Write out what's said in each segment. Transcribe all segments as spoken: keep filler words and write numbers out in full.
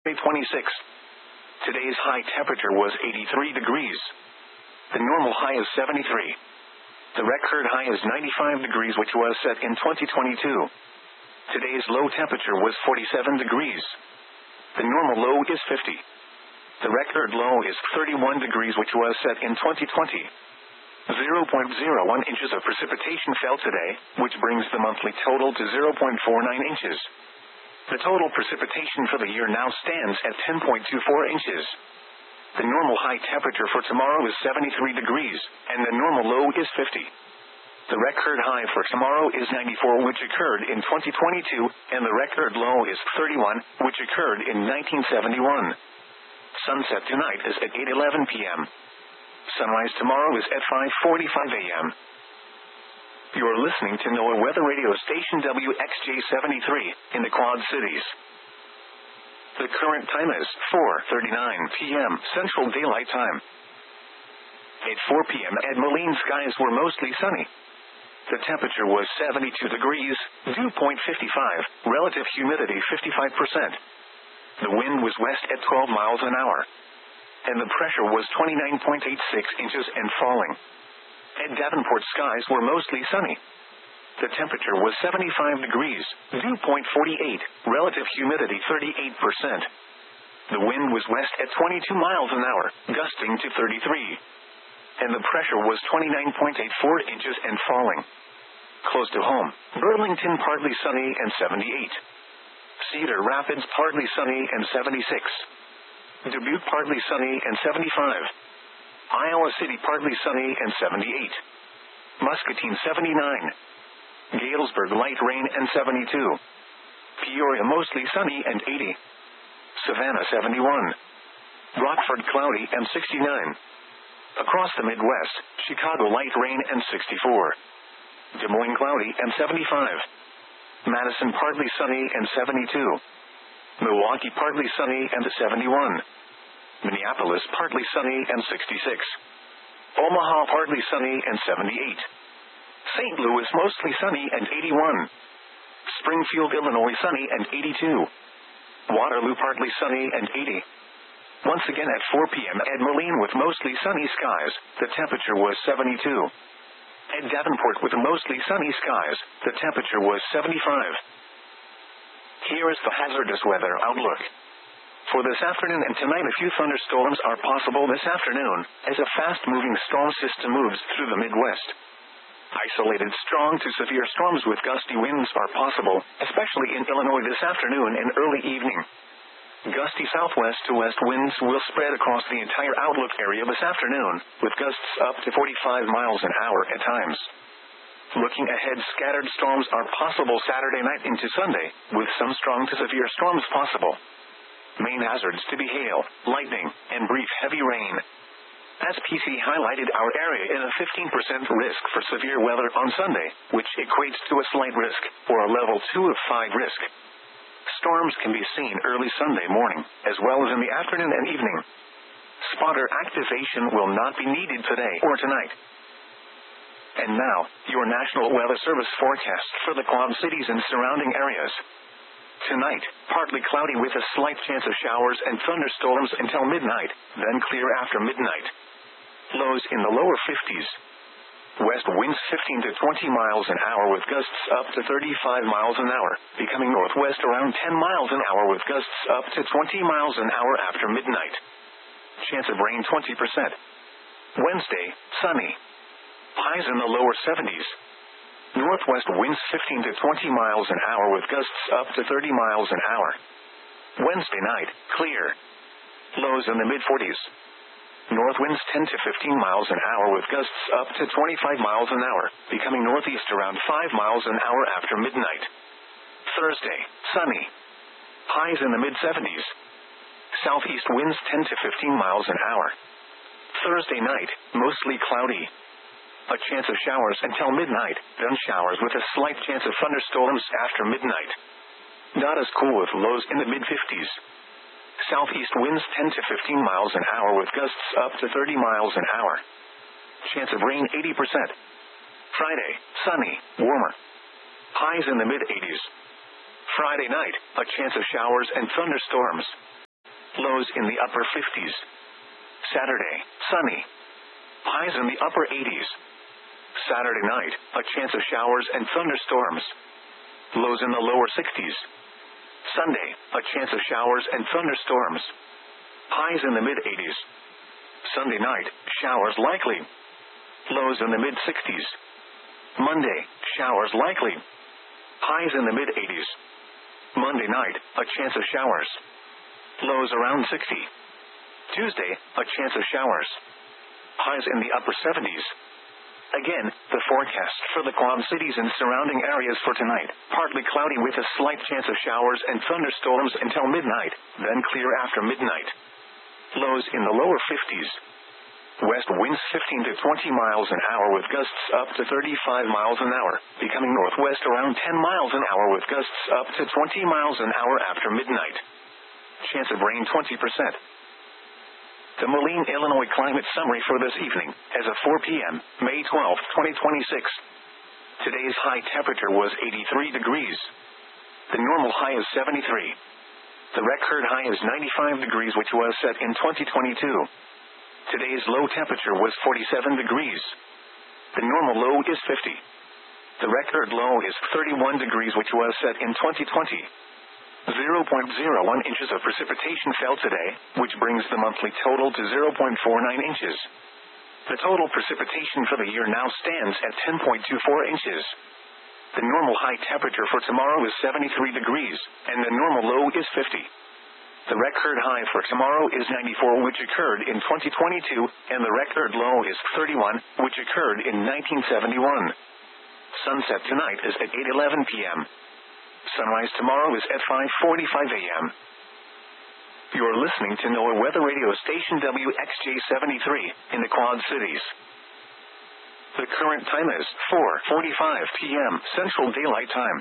twenty-six. Today's high temperature was eighty-three degrees. The normal high is seventy-three. The record high is ninety-five degrees, which was set in twenty twenty-two. Today's low temperature was forty-seven degrees. The normal low is fifty. The record low is thirty-one degrees, which was set in twenty twenty. zero point zero one inches of precipitation fell today, which brings the monthly total to zero point four nine inches. The total precipitation for the year now stands at ten point two four inches. The normal high temperature for tomorrow is seventy-three degrees, and the normal low is fifty. The record high for tomorrow is ninety-four, which occurred in twenty twenty-two, and the record low is thirty-one, which occurred in nineteen seventy-one. Sunset tonight is at eight eleven p.m. Sunrise tomorrow is at five forty-five a.m. You're listening to NOAA Weather Radio Station W X J seventy-three, in the Quad Cities. The current time is four thirty-nine p.m. Central Daylight Time. At four p.m. at Moline, skies were mostly sunny. The temperature was seventy-two degrees, dew point fifty-five, relative humidity fifty-five percent. The wind was west at twelve miles an hour. And the pressure was twenty-nine point eight six inches and falling. At Davenport, skies were mostly sunny. The temperature was seventy-five degrees, dew point forty-eight, relative humidity thirty-eight percent. The wind was west at twenty-two miles an hour, gusting to thirty-three. And the pressure was twenty-nine point eight four inches and falling. Close to home, Burlington partly sunny and seventy-eight. Cedar Rapids partly sunny and seventy-six. Dubuque partly sunny and seventy-five. Iowa City partly sunny and seventy-eight. Muscatine seventy-nine. Galesburg light rain and seventy-two. Peoria mostly sunny and eighty. Savannah seventy-one. Rockford cloudy and sixty-nine. Across the Midwest, Chicago light rain and sixty-four. Des Moines cloudy and seventy-five. Madison partly sunny and seventy-two. Milwaukee partly sunny and seventy-one. Minneapolis partly sunny and sixty-six. Omaha partly sunny and seventy-eight. Saint Louis mostly sunny and eighty-one. Springfield, Illinois sunny and eighty-two. Waterloo partly sunny and eighty. Once again at four p.m. at Moline with mostly sunny skies, the temperature was seventy-two. At Davenport with mostly sunny skies, the temperature was seventy-five. Here is the hazardous weather outlook. For this afternoon and tonight, a few thunderstorms are possible this afternoon, as a fast-moving storm system moves through the Midwest. Isolated strong to severe storms with gusty winds are possible, especially in Illinois this afternoon and early evening. Gusty southwest to west winds will spread across the entire outlook area this afternoon, with gusts up to forty-five miles an hour at times. Looking ahead, scattered storms are possible Saturday night into Sunday, with some strong to severe storms possible. Main hazards to be hail, lightning, and brief heavy rain. S P C highlighted our area in a fifteen percent risk for severe weather on Sunday, which equates to a slight risk, or a level two of five risk. Storms can be seen early Sunday morning, as well as in the afternoon and evening. Spotter activation will not be needed today or tonight. And now, your National Weather Service forecast for the Quad Cities and surrounding areas. Tonight, partly cloudy with a slight chance of showers and thunderstorms until midnight, then clear after midnight. Lows in the lower fifties. West winds fifteen to twenty miles an hour with gusts up to thirty-five miles an hour, becoming northwest around ten miles an hour with gusts up to twenty miles an hour after midnight. Chance of rain twenty percent. Wednesday, sunny. Highs in the lower seventies. Northwest winds fifteen to twenty miles an hour with gusts up to thirty miles an hour. Wednesday night, clear. Lows in the mid forties. North winds ten to fifteen miles an hour with gusts up to twenty-five miles an hour, becoming northeast around five miles an hour after midnight. Thursday, sunny. Highs in the mid seventies. Southeast winds ten to fifteen miles an hour. Thursday night, mostly cloudy. A chance of showers until midnight, then showers with a slight chance of thunderstorms after midnight. Not as cool with lows in the mid fifties. Southeast winds ten to fifteen miles an hour with gusts up to thirty miles an hour. Chance of rain eighty percent. Friday, sunny, warmer. Highs in the mid eighties. Friday night, a chance of showers and thunderstorms. Lows in the upper fifties. Saturday, sunny. Highs in the upper eighties. Saturday night, a chance of showers and thunderstorms. Lows in the lower sixties. Sunday, a chance of showers and thunderstorms. Highs in the mid-eighties. Sunday night, showers likely. Lows in the mid-sixties. Monday, showers likely. Highs in the mid-eighties. Monday night, a chance of showers. Lows around sixty. Tuesday, a chance of showers. Highs in the upper seventies. Again, the forecast for the Quad Cities and surrounding areas for tonight. Partly cloudy with a slight chance of showers and thunderstorms until midnight, then clear after midnight. Lows in the lower fifties. West winds fifteen to twenty miles an hour with gusts up to thirty-five miles an hour, becoming northwest around ten miles an hour with gusts up to twenty miles an hour after midnight. Chance of rain twenty percent. The Moline, Illinois climate summary for this evening, as of four p.m., May twelfth, twenty twenty-six. Today's high temperature was eighty-three degrees. The normal high is seventy-three. The record high is ninety-five degrees, which was set in twenty twenty-two. Today's low temperature was forty-seven degrees. The normal low is fifty. The record low is thirty-one degrees, which was set in twenty twenty. zero point zero one inches of precipitation fell today, which brings the monthly total to zero point four nine inches. The total precipitation for the year now stands at ten point two four inches. The normal high temperature for tomorrow is seventy-three degrees, and the normal low is fifty. The record high for tomorrow is ninety-four, which occurred in twenty twenty-two, and the record low is thirty-one, which occurred in nineteen seventy-one. Sunset tonight is at eight eleven p.m. Sunrise tomorrow is at five forty-five a.m. You're listening to NOAA Weather Radio Station W X J seventy-three in the Quad Cities. The current time is four forty-five p.m. Central Daylight Time.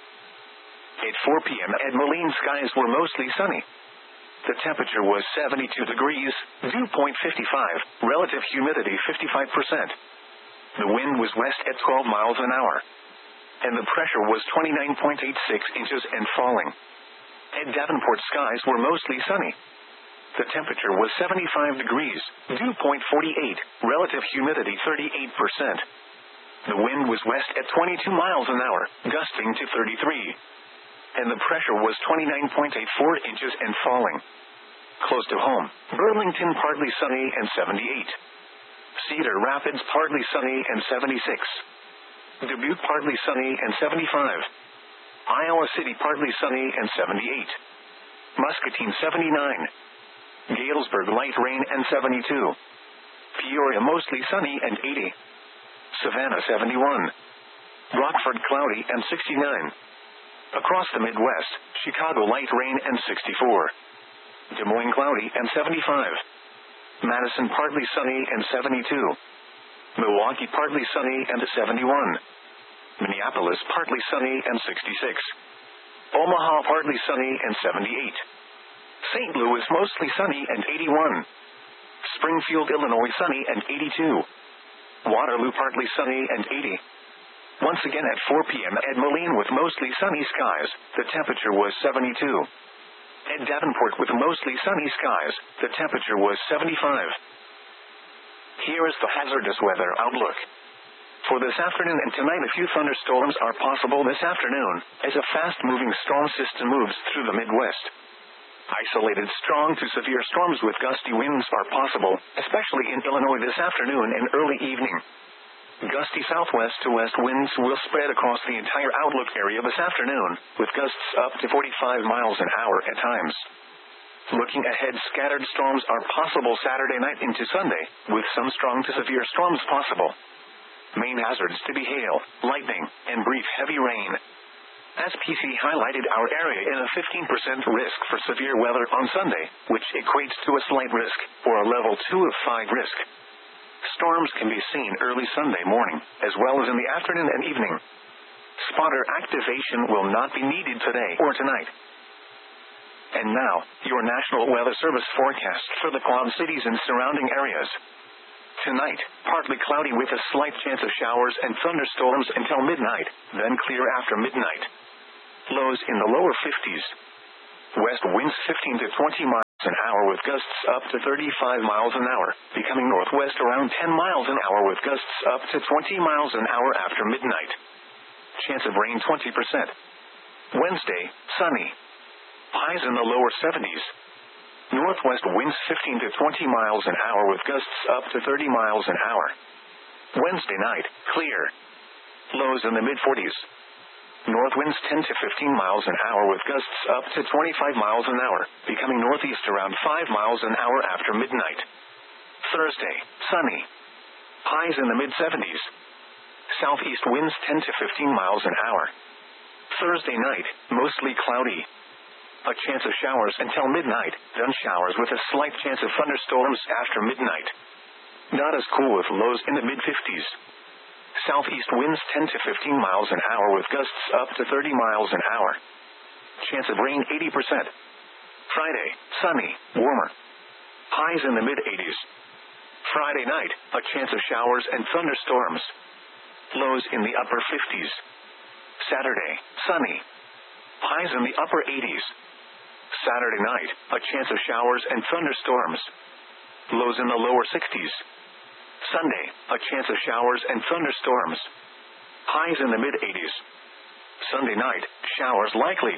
At four p.m. at Moline, skies were mostly sunny. The temperature was seventy-two degrees, dew point fifty-five, relative humidity fifty-five percent. The wind was west at twelve miles an hour. And the pressure was twenty-nine point eight six inches and falling. At Davenport, skies were mostly sunny. The temperature was seventy-five degrees, dew point forty-eight, relative humidity thirty-eight percent. The wind was west at twenty-two miles an hour, gusting to thirty-three. And the pressure was twenty-nine point eight four inches and falling. Close to home, Burlington partly sunny and seventy-eight. Cedar Rapids partly sunny and seventy-six. Dubuque partly sunny and seventy-five. Iowa City partly sunny and seventy-eight. Muscatine seventy-nine. Galesburg light rain and seventy-two. Peoria mostly sunny and eighty. Savannah seventy-one. Rockford cloudy and sixty-nine. Across the Midwest, Chicago light rain and sixty-four. Des Moines cloudy and seventy-five. Madison partly sunny and seventy-two. Milwaukee partly sunny and seventy-one. Minneapolis partly sunny and sixty-six. Omaha partly sunny and seventy-eight. Saint Louis mostly sunny and eighty-one. Springfield, Illinois sunny and eighty-two. Waterloo partly sunny and eighty. Once again at four p.m. at Moline with mostly sunny skies, the temperature was seventy-two. At Davenport with mostly sunny skies, the temperature was seventy-five. Here is the hazardous weather outlook. For this afternoon and tonight, a few thunderstorms are possible this afternoon, as a fast-moving storm system moves through the Midwest. Isolated strong to severe storms with gusty winds are possible, especially in Illinois this afternoon and early evening. Gusty southwest to west winds will spread across the entire outlook area this afternoon, with gusts up to forty-five miles an hour at times. Looking ahead, scattered storms are possible Saturday night into Sunday, with some strong to severe storms possible. Main hazards to be hail, lightning, and brief heavy rain. S P C highlighted our area in a fifteen percent risk for severe weather on Sunday, which equates to a slight risk, or a level two of five risk. Storms can be seen early Sunday morning, as well as in the afternoon and evening. Spotter activation will not be needed today or tonight. And now, your National Weather Service forecast for the Quad Cities and surrounding areas. Tonight, partly cloudy with a slight chance of showers and thunderstorms until midnight, then clear after midnight. Lows in the lower fifties. West winds fifteen to twenty miles. an hour with gusts up to thirty-five miles an hour, becoming northwest around ten miles an hour with gusts up to twenty miles an hour after midnight. Chance of rain twenty percent. Wednesday, sunny. Highs in the lower seventies. Northwest winds fifteen to twenty miles an hour with gusts up to thirty miles an hour. Wednesday night, clear. Lows in the mid forties. North winds ten to fifteen miles an hour with gusts up to twenty-five miles an hour, becoming northeast around five miles an hour after midnight. Thursday, sunny. Highs in the mid seventies. Southeast winds ten to fifteen miles an hour. Thursday night, mostly cloudy. A chance of showers until midnight, then showers with a slight chance of thunderstorms after midnight. Not as cool with lows in the mid fifties. Southeast winds ten to fifteen miles an hour with gusts up to thirty miles an hour. Chance of rain eighty percent. Friday, sunny, warmer. Highs in the mid eighties. Friday night, a chance of showers and thunderstorms. Lows in the upper fifties. Saturday, sunny. Highs in the upper eighties. Saturday night, a chance of showers and thunderstorms. Lows in the lower sixties. Sunday, a chance of showers and thunderstorms. Highs in the mid eighties. Sunday night, showers likely.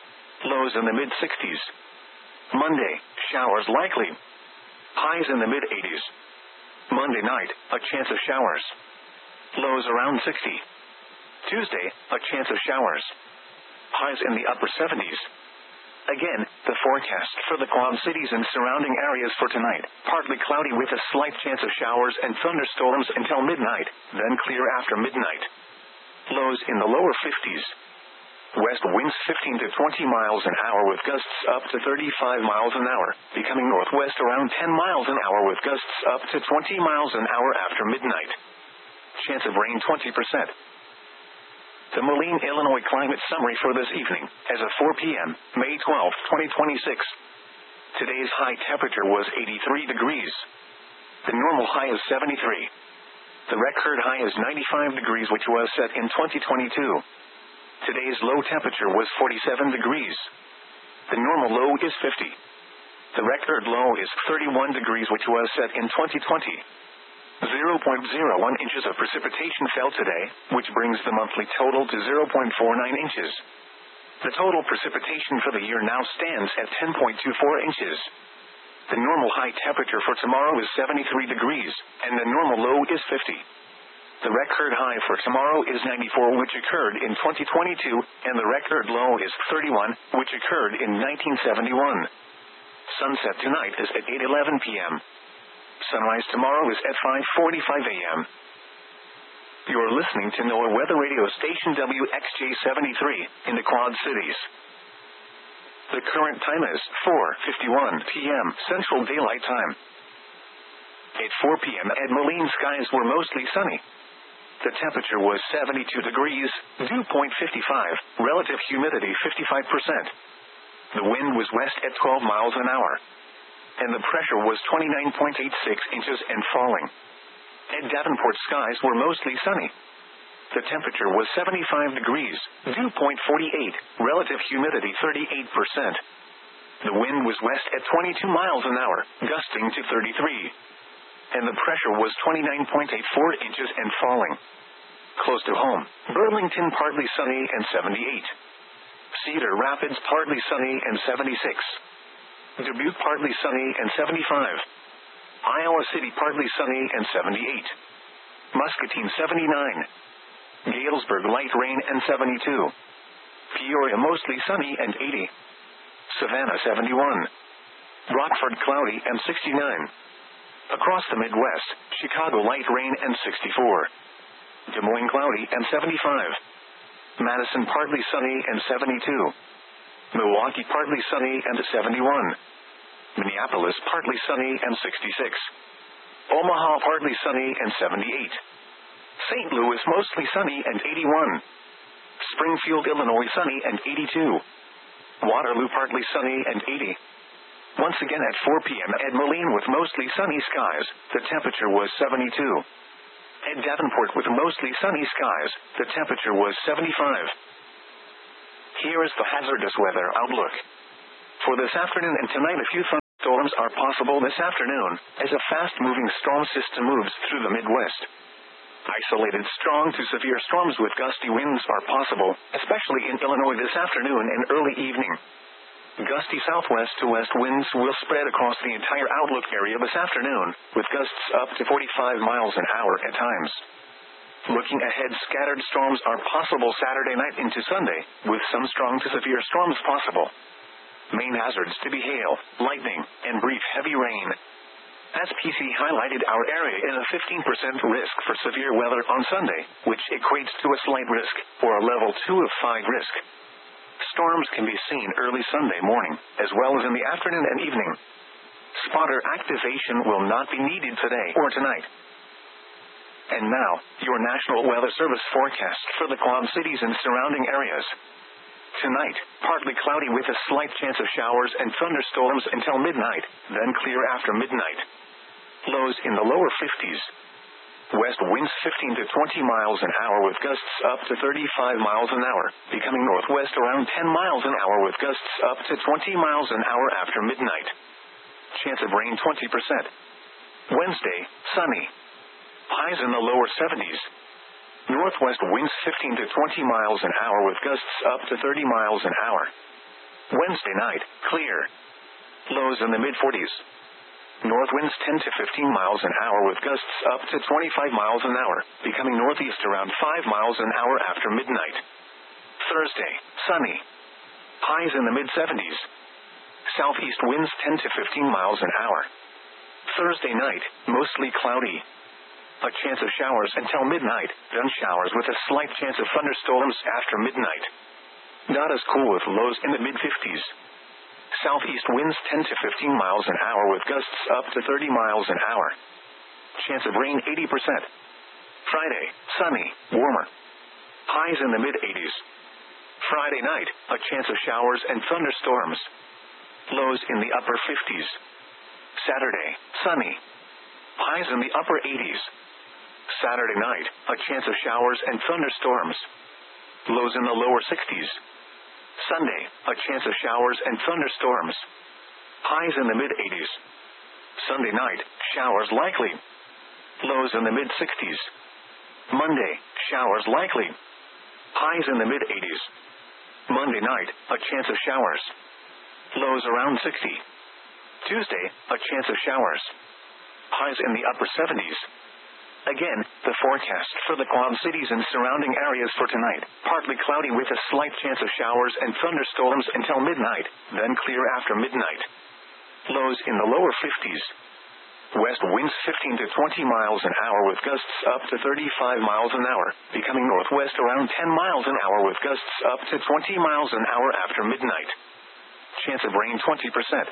Lows in the mid sixties. Monday, showers likely. Highs in the mid eighties. Monday night, a chance of showers. Lows around sixty. Tuesday, a chance of showers. Highs in the upper seventies. Again, the forecast for the Quad Cities and surrounding areas for tonight, partly cloudy with a slight chance of showers and thunderstorms until midnight, then clear after midnight. Lows in the lower fifties. West winds fifteen to twenty miles an hour with gusts up to thirty-five miles an hour, becoming northwest around ten miles an hour with gusts up to twenty miles an hour after midnight. Chance of rain twenty percent. The Moline, Illinois climate summary for this evening, as of four p.m., May twelfth, twenty twenty-six. Today's high temperature was eighty-three degrees. The normal high is seventy-three. The record high is ninety-five degrees, which was set in twenty twenty-two. Today's low temperature was forty-seven degrees. The normal low is fifty. The record low is thirty-one degrees, which was set in twenty twenty. zero point zero one inches of precipitation fell today, which brings the monthly total to zero point four nine inches. The total precipitation for the year now stands at ten point two four inches. The normal high temperature for tomorrow is seventy-three degrees, and the normal low is fifty. The record high for tomorrow is ninety-four, which occurred in twenty twenty-two, and the record low is thirty-one, which occurred in nineteen seventy-one. Sunset tonight is at eight eleven p.m. Sunrise tomorrow is at five forty-five a.m. You're listening to NOAA Weather Radio Station W X J seventy-three in the Quad Cities. The current time is four fifty-one p.m. Central Daylight Time. At four p.m. at Moline, skies were mostly sunny. The temperature was seventy-two degrees, dew point fifty-five, relative humidity fifty-five percent. The wind was west at twelve miles an hour. And the pressure was twenty-nine point eight six inches and falling. At Davenport, skies were mostly sunny. The temperature was seventy-five degrees, dew point forty-eight, relative humidity thirty-eight percent. The wind was west at twenty-two miles an hour, gusting to thirty-three. And the pressure was twenty-nine point eight four inches and falling. Close to home, Burlington partly sunny and seventy-eight. Cedar Rapids partly sunny and seventy-six. Dubuque partly sunny and seventy-five. Iowa City partly sunny and seventy-eight. Muscatine seventy-nine. Galesburg light rain and seventy-two. Peoria mostly sunny and eighty. Savannah seventy-one. Rockford cloudy and sixty-nine. Across the Midwest, Chicago light rain and sixty-four. Des Moines cloudy and seventy-five. Madison partly sunny and seventy-two. Milwaukee partly sunny and seventy-one. Minneapolis partly sunny and sixty-six. Omaha partly sunny and seventy-eight. Saint Louis mostly sunny and eighty-one. Springfield, Illinois sunny and eighty-two. Waterloo partly sunny and eighty. Once again at four p.m. at Moline with mostly sunny skies, the temperature was seventy-two. At Davenport with mostly sunny skies, the temperature was seventy-five. Here is the hazardous weather outlook. For this afternoon and tonight, a few Storms are possible this afternoon, as a fast-moving storm system moves through the Midwest. Isolated strong to severe storms with gusty winds are possible, especially in Illinois this afternoon and early evening. Gusty southwest to west winds will spread across the entire outlook area this afternoon, with gusts up to forty-five miles an hour at times. Looking ahead, scattered storms are possible Saturday night into Sunday, with some strong to severe storms possible. Main hazards to be hail, lightning, and brief heavy rain. S P C highlighted our area as a fifteen percent risk for severe weather on Sunday, which equates to a slight risk, or a level two of five risk. Storms can be seen early Sunday morning, as well as in the afternoon and evening. Spotter activation will not be needed today or tonight. And now, your National Weather Service forecast for the Quad Cities and surrounding areas. Tonight, partly cloudy with a slight chance of showers and thunderstorms until midnight, then clear after midnight. Lows in the lower fifties. West winds fifteen to twenty miles an hour with gusts up to thirty-five miles an hour, becoming northwest around ten miles an hour with gusts up to twenty miles an hour after midnight. Chance of rain twenty percent. Wednesday, sunny. Highs in the lower seventies. Northwest winds fifteen to twenty miles an hour with gusts up to thirty miles an hour. Wednesday night, clear. Lows in the mid-forties. North winds ten to fifteen miles an hour with gusts up to twenty-five miles an hour, becoming northeast around five miles an hour after midnight. Thursday, sunny. Highs in the mid-seventies. Southeast winds ten to fifteen miles an hour. Thursday night, mostly cloudy. A chance of showers until midnight, then showers with a slight chance of thunderstorms after midnight. Not as cool with lows in the mid-fifties. Southeast winds ten to fifteen miles an hour with gusts up to thirty miles an hour. Chance of rain eighty percent. Friday, sunny, warmer. Highs in the mid-eighties. Friday night, a chance of showers and thunderstorms. Lows in the upper fifties. Saturday, sunny. Highs in the upper eighties. Saturday night, a chance of showers and thunderstorms. Lows in the lower sixties. Sunday, a chance of showers and thunderstorms. Highs in the mid-eighties. Sunday night, showers likely. Lows in the mid-sixties. Monday, showers likely. Highs in the mid-eighties. Monday night, a chance of showers. Lows around sixty. Tuesday, a chance of showers. Highs in the upper seventies. Again, the forecast for the Quad Cities and surrounding areas for tonight. Partly cloudy with a slight chance of showers and thunderstorms until midnight, then clear after midnight. Lows in the lower fifties. West winds fifteen to twenty miles an hour with gusts up to thirty-five miles an hour, becoming northwest around ten miles an hour with gusts up to twenty miles an hour after midnight. Chance of rain twenty percent.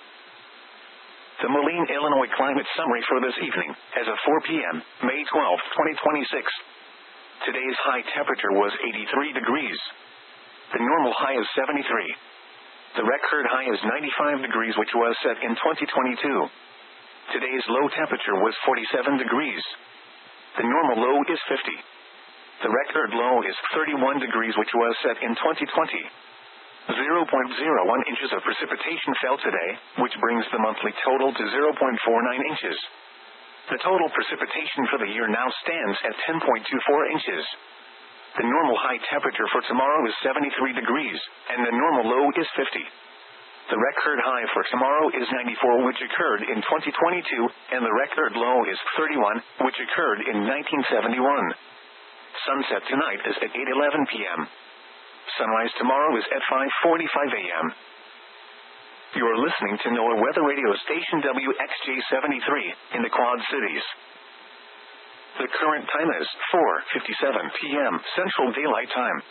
The Moline, Illinois climate summary for this evening, as of four p.m., May twelfth, twenty twenty-six. Today's high temperature was eighty-three degrees. The normal high is seventy-three. The record high is ninety-five degrees, which was set in twenty twenty-two. Today's low temperature was forty-seven degrees. The normal low is fifty. The record low is thirty-one degrees, which was set in twenty twenty. zero point zero one inches of precipitation fell today, which brings the monthly total to zero point four nine inches. The total precipitation for the year now stands at ten point two four inches. The normal high temperature for tomorrow is seventy-three degrees, and the normal low is fifty. The record high for tomorrow is ninety-four, which occurred in twenty twenty-two, and the record low is thirty-one, which occurred in nineteen seventy-one. Sunset tonight is at eight eleven p.m. Sunrise tomorrow is at five forty-five a.m. You're listening to NOAA Weather Radio Station W X J seventy-three in the Quad Cities. The current time is four fifty-seven p.m. Central Daylight Time.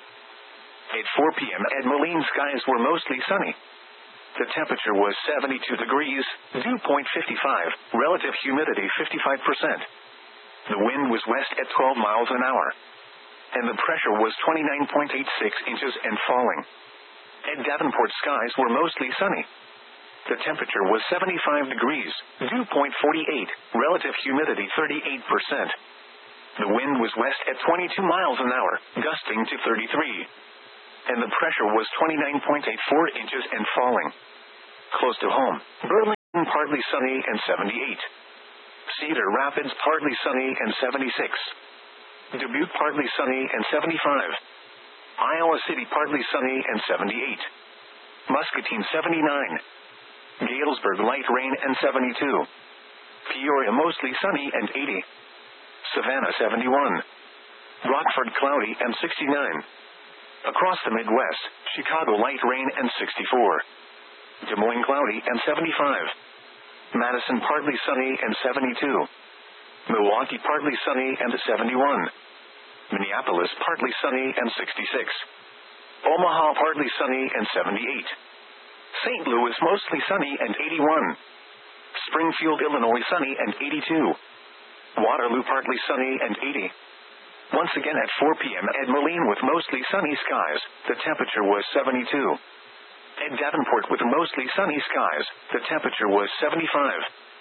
At four p.m. at Moline, skies were mostly sunny. The temperature was seventy-two degrees, dew point fifty-five, relative humidity fifty-five percent. The wind was west at twelve miles an hour. And the pressure was twenty-nine point eight six inches and falling. At Davenport, skies were mostly sunny. The temperature was seventy-five degrees, dew point forty-eight, relative humidity thirty-eight percent. The wind was west at twenty-two miles an hour, gusting to thirty-three. And the pressure was twenty-nine point eight four inches and falling. Close to home, Berlin. partly sunny and seventy-eight. Cedar Rapids partly sunny and seventy-six. Dubuque partly sunny and seventy-five. Iowa City partly sunny and seventy-eight. Muscatine seventy-nine. Galesburg light rain and seventy-two. Peoria mostly sunny and eighty. Savannah seventy-one. Rockford cloudy and sixty-nine. Across the Midwest, Chicago light rain and sixty-four. Des Moines cloudy and seventy-five. Madison partly sunny and seventy-two. Milwaukee partly sunny and seventy-one. Minneapolis partly sunny and sixty-six. Omaha partly sunny and seventy-eight. Saint Louis mostly sunny and eighty-one. Springfield, Illinois sunny and eighty-two. Waterloo partly sunny and eighty. Once again at four p.m. at Moline with mostly sunny skies, the temperature was seventy-two. At Davenport with mostly sunny skies, the temperature was seventy-five.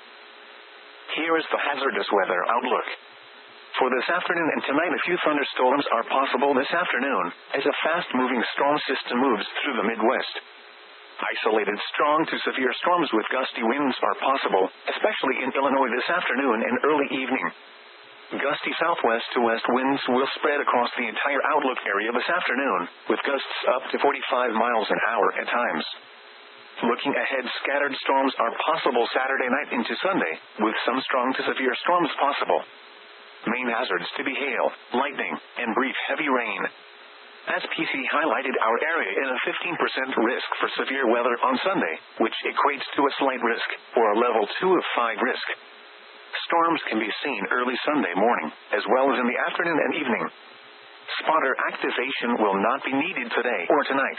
Here is the hazardous weather outlook. For this afternoon and tonight, a few thunderstorms are possible this afternoon, as a fast-moving storm system moves through the Midwest. Isolated strong to severe storms with gusty winds are possible, especially in Illinois this afternoon and early evening. Gusty southwest to west winds will spread across the entire outlook area this afternoon, with gusts up to forty-five miles an hour at times. Looking ahead, scattered storms are possible Saturday night into Sunday, with some strong to severe storms possible. Main hazards to be hail, lightning, and brief heavy rain. As P C highlighted, our area is a fifteen percent risk for severe weather on Sunday, which equates to a slight risk, or a level two of five risk. Storms can be seen early Sunday morning, as well as in the afternoon and evening. Spotter activation will not be needed today or tonight.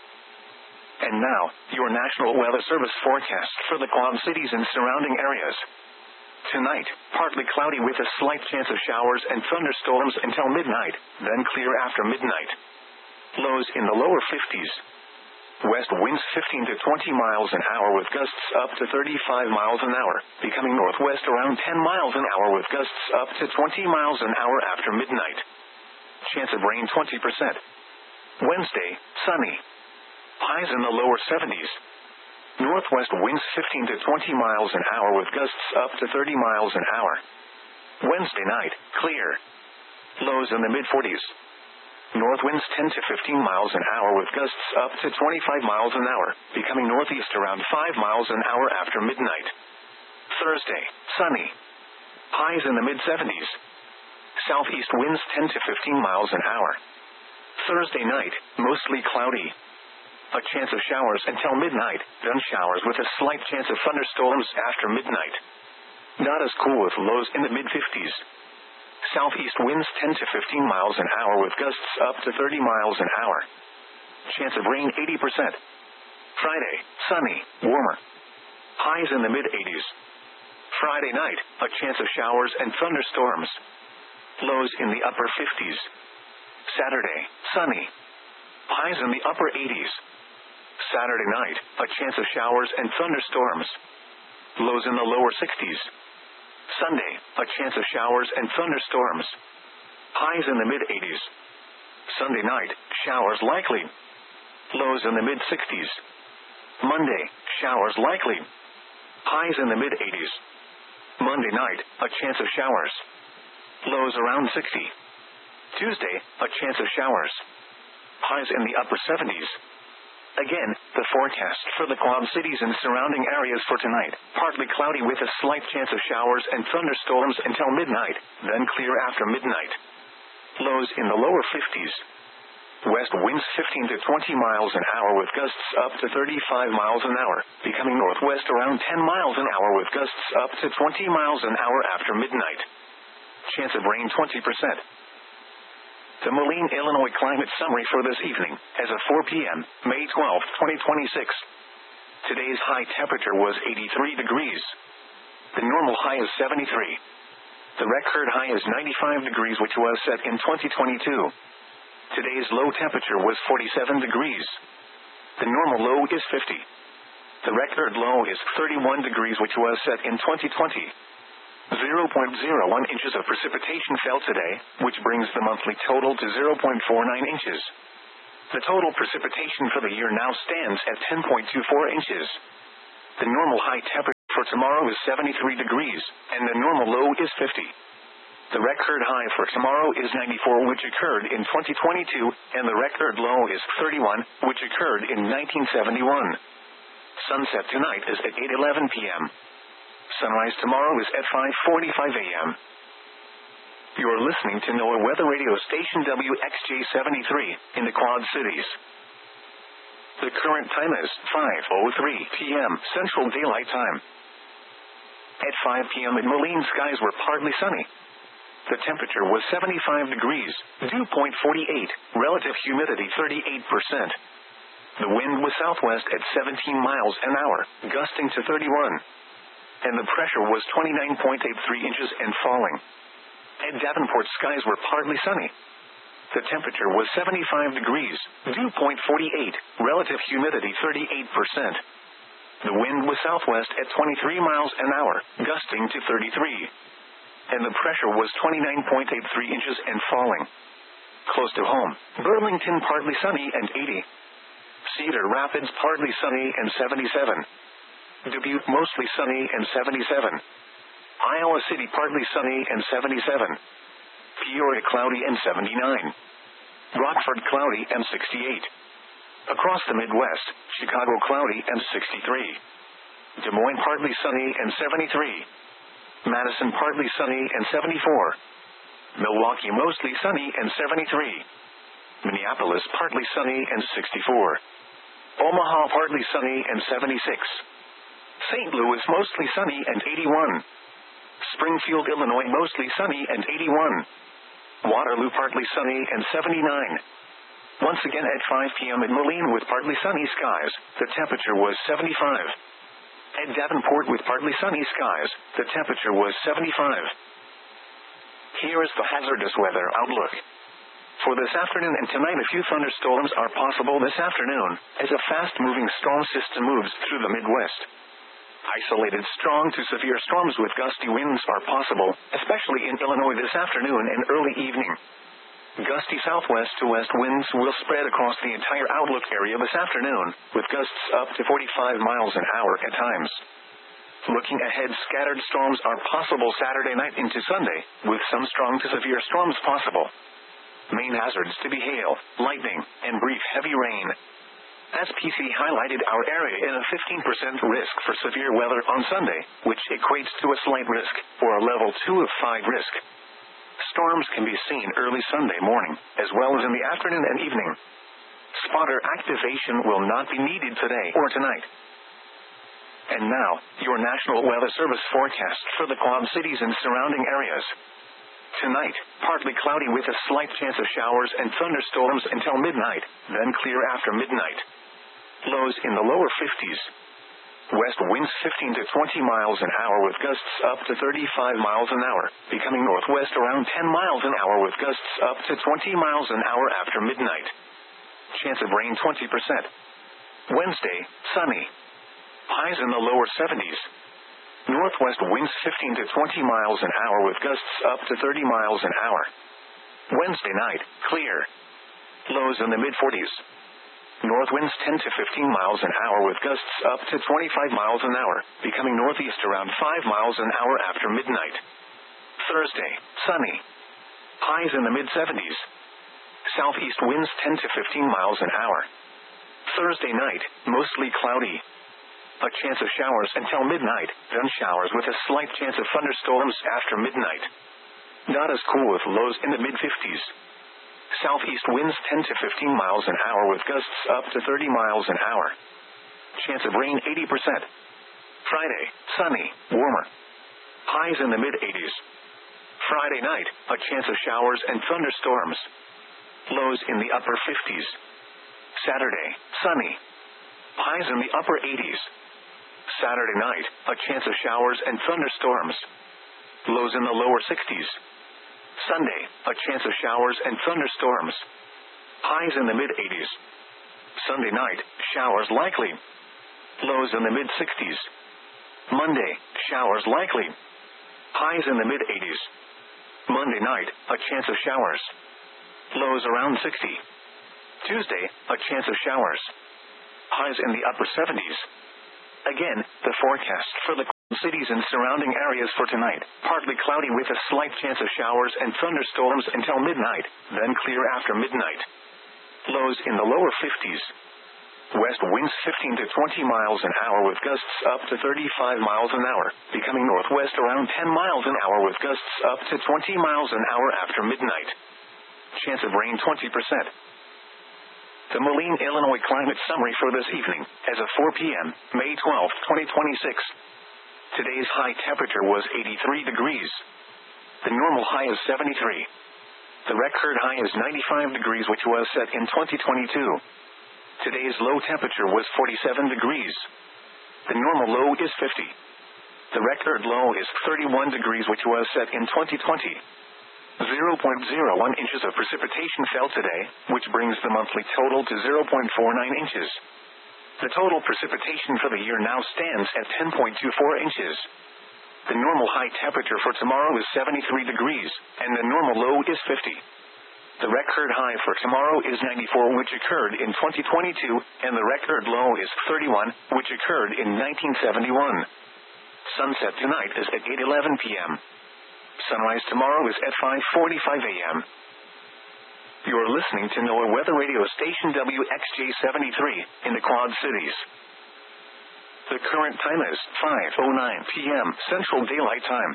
And now, your National Weather Service forecast for the Quad Cities and surrounding areas. Tonight, partly cloudy with a slight chance of showers and thunderstorms until midnight, then clear after midnight. Lows in the lower fifties. West winds fifteen to twenty miles an hour with gusts up to thirty-five miles an hour, becoming northwest around ten miles an hour with gusts up to twenty miles an hour after midnight. Chance of rain twenty percent. Wednesday, sunny. Highs in the lower seventies. Northwest winds fifteen to twenty miles an hour with gusts up to thirty miles an hour. Wednesday night, clear. Lows in the mid forties. North winds ten to fifteen miles an hour with gusts up to twenty-five miles an hour, becoming northeast around five miles an hour after midnight. Thursday, sunny. Highs in the mid seventies. Southeast winds ten to fifteen miles an hour. Thursday night, mostly cloudy. A chance of showers until midnight, then showers with a slight chance of thunderstorms after midnight. Not as cool with lows in the mid fifties. Southeast winds ten to fifteen miles an hour with gusts up to thirty miles an hour. Chance of rain eighty percent. Friday, sunny, warmer. Highs in the mid eighties. Friday night, a chance of showers and thunderstorms. Lows in the upper fifties. Saturday, sunny. Highs in the upper eighties. Saturday night, a chance of showers and thunderstorms. Lows in the lower sixties. Sunday, a chance of showers and thunderstorms. Highs in the mid eighties. Sunday night, showers likely. Lows in the mid sixties. Monday, showers likely. Highs in the mid eighties. Monday night, a chance of showers. Lows around sixty. Tuesday, a chance of showers. Highs in the upper seventies. Again, the forecast for the Quad Cities and surrounding areas for tonight. Partly cloudy with a slight chance of showers and thunderstorms until midnight, then clear after midnight. Lows in the lower fifties. West winds fifteen to twenty miles an hour with gusts up to thirty-five miles an hour, becoming northwest around ten miles an hour with gusts up to twenty miles an hour after midnight. Chance of rain twenty percent. The Moline, Illinois climate summary for this evening, as of four p.m., May twelfth, twenty twenty-six. Today's high temperature was eighty-three degrees. The normal high is seventy-three. The record high is ninety-five degrees, which was set in twenty twenty-two. Today's low temperature was forty-seven degrees. The normal low is fifty. The record low is thirty-one degrees, which was set in twenty twenty. zero point zero one inches of precipitation fell today, which brings the monthly total to zero point four nine inches. The total precipitation for the year now stands at ten point two four inches. The normal high temperature for tomorrow is seventy-three degrees, and the normal low is fifty. The record high for tomorrow is ninety-four, which occurred in twenty twenty-two, and the record low is thirty-one, which occurred in nineteen seventy-one. Sunset tonight is at eight eleven p.m. Sunrise tomorrow is at five forty-five a.m. You are listening to NOAA Weather Radio Station W X J seventy-three in the Quad Cities. The current time is five oh three p.m. Central Daylight Time. At five p.m. in Moline, skies were partly sunny. The temperature was seventy-five degrees, dew point forty-eight, relative humidity thirty-eight percent. The wind was southwest at seventeen miles an hour, gusting to thirty-one. And the pressure was twenty-nine point eight three inches and falling. At Davenport, skies were partly sunny. The temperature was seventy-five degrees, dew point forty-eight, relative humidity thirty-eight percent. The wind was southwest at twenty-three miles an hour, gusting to thirty-three. And the pressure was twenty-nine point eight three inches and falling. Close to home, Burlington partly sunny and eighty. Cedar Rapids partly sunny and seventy-seven. Dubuque mostly sunny and seventy-seven. Iowa City partly sunny and seventy-seven. Peoria cloudy and seventy-nine. Rockford cloudy and sixty-eight. Across the Midwest, Chicago cloudy and sixty-three. Des Moines partly sunny and seventy-three. Madison partly sunny and seventy-four. Milwaukee mostly sunny and seventy-three. Minneapolis partly sunny and sixty-four. Omaha partly sunny and seventy-six. Saint Louis mostly sunny and eighty-one. Springfield, Illinois mostly sunny and eighty-one. Waterloo partly sunny and seventy-nine. Once again at five p.m. in Moline with partly sunny skies, the temperature was seventy-five. At Davenport with partly sunny skies, the temperature was seventy-five. Here is the hazardous weather outlook. For this afternoon and tonight, a few thunderstorms are possible this afternoon, as a fast-moving storm system moves through the Midwest. Isolated strong to severe storms with gusty winds are possible, especially in Illinois this afternoon and early evening. Gusty southwest to west winds will spread across the entire outlook area this afternoon, with gusts up to forty-five miles an hour at times. Looking ahead, scattered storms are possible Saturday night into Sunday, with some strong to severe storms possible. Main hazards to be hail, lightning, and brief heavy rain. S P C highlighted our area in a fifteen percent risk for severe weather on Sunday, which equates to a slight risk, or a level two of five risk. Storms can be seen early Sunday morning, as well as in the afternoon and evening. Spotter activation will not be needed today or tonight. And now, your National Weather Service forecast for the Quad Cities and surrounding areas. Tonight, partly cloudy with a slight chance of showers and thunderstorms until midnight, then clear after midnight. Lows in the lower fifties. West winds fifteen to twenty miles an hour with gusts up to thirty-five miles an hour, becoming northwest around ten miles an hour with gusts up to twenty miles an hour after midnight. Chance of rain twenty percent. Wednesday, sunny. Highs in the lower seventies. Northwest winds fifteen to twenty miles an hour with gusts up to thirty miles an hour. Wednesday night, clear. Lows in the mid forties. North winds ten to fifteen miles an hour with gusts up to twenty-five miles an hour, becoming northeast around five miles an hour after midnight. Thursday, sunny. Highs in the mid seventies. Southeast winds ten to fifteen miles an hour. Thursday night, mostly cloudy. A chance of showers until midnight, then showers with a slight chance of thunderstorms after midnight. Not as cool with lows in the mid fifties. Southeast winds ten to fifteen miles an hour with gusts up to thirty miles an hour. Chance of rain eighty percent. Friday, sunny, warmer. Highs in the mid eighties. Friday night, a chance of showers and thunderstorms. Lows in the upper fifties. Saturday, sunny. Highs in the upper eighties. Saturday night, a chance of showers and thunderstorms. Lows in the lower sixties. Sunday, a chance of showers and thunderstorms. Highs in the mid eighties. Sunday night, showers likely. Lows in the mid sixties. Monday, showers likely. Highs in the mid eighties. Monday night, a chance of showers. Lows around sixty. Tuesday, a chance of showers. Highs in the upper seventies. Again, the forecast for the cities and surrounding areas for tonight: partly cloudy with a slight chance of showers and thunderstorms until midnight, then clear after midnight. Lows in the lower fifties. West winds fifteen to twenty miles an hour with gusts up to thirty-five miles an hour, becoming northwest around ten miles an hour with gusts up to twenty miles an hour after midnight. Chance of rain twenty percent. The Moline, Illinois climate summary for this evening, as of four p.m., May twelfth, twenty twenty-six. Today's high temperature was eighty-three degrees. The normal high is seventy-three. The record high is ninety-five degrees, which was set in twenty twenty-two. Today's low temperature was forty-seven degrees. The normal low is fifty. The record low is thirty-one degrees, which was set in twenty twenty. zero point zero one inches of precipitation fell today, which brings the monthly total to zero point four nine inches. The total precipitation for the year now stands at ten point two four inches. The normal high temperature for tomorrow is seventy-three degrees, and the normal low is fifty. The record high for tomorrow is ninety-four, which occurred in twenty twenty-two, and the record low is thirty-one, which occurred in nineteen seventy-one. Sunset tonight is at eight eleven p.m. Sunrise tomorrow is at five forty-five a.m. You're listening to NOAA Weather Radio Station W X J seventy-three, in the Quad Cities. The current time is five oh nine p.m. Central Daylight Time.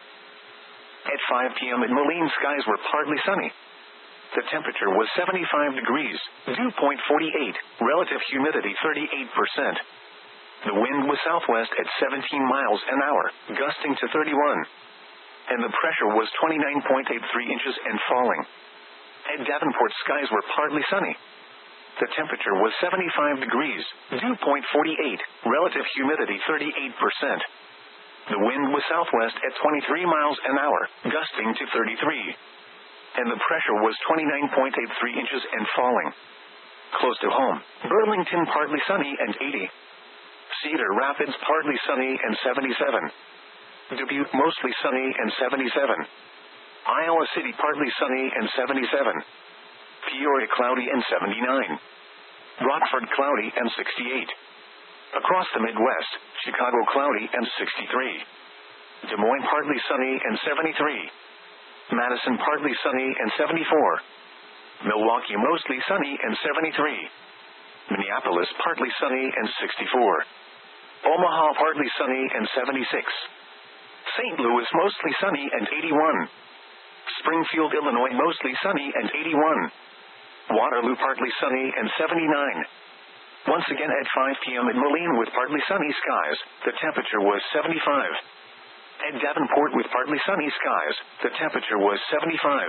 At five p.m. in Moline, skies were partly sunny. The temperature was seventy-five degrees, dew point forty-eight, relative humidity thirty-eight percent. The wind was southwest at seventeen miles an hour, gusting to thirty-one. And the pressure was twenty-nine point eight three inches and falling. At Davenport, skies were partly sunny. The temperature was seventy-five degrees, dew point forty-eight, relative humidity thirty-eight percent. The wind was southwest at twenty-three miles an hour, gusting to thirty-three. And the pressure was twenty-nine point eight three inches and falling. Close to home, Burlington partly sunny and eighty. Cedar Rapids partly sunny and seventy-seven. Dubuque mostly sunny and seventy-seven. Iowa City partly sunny and seventy-seven. Peoria cloudy and seventy-nine. Rockford cloudy and sixty-eight. Across the Midwest, Chicago cloudy and sixty-three. Des Moines partly sunny and seventy-three. Madison partly sunny and seventy-four. Milwaukee mostly sunny and seventy-three. Minneapolis partly sunny and sixty-four. Omaha partly sunny and seventy-six. Saint Louis mostly sunny and eighty-one. Springfield, Illinois mostly sunny and eighty-one. Waterloo partly sunny and seventy-nine. Once again at five p.m. in Moline with partly sunny skies, the temperature was seventy-five. At Davenport with partly sunny skies, the temperature was seventy-five.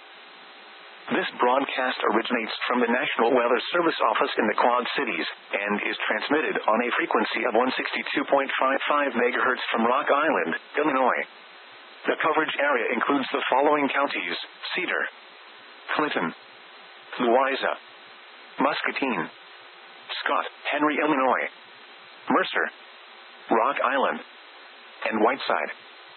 This broadcast originates from the National Weather Service office in the Quad Cities, and is transmitted on a frequency of one sixty-two point five five megahertz from Rock Island, Illinois. The coverage area includes the following counties: Cedar, Clinton, Louisa, Muscatine, Scott, Henry, Illinois, Mercer, Rock Island, and Whiteside.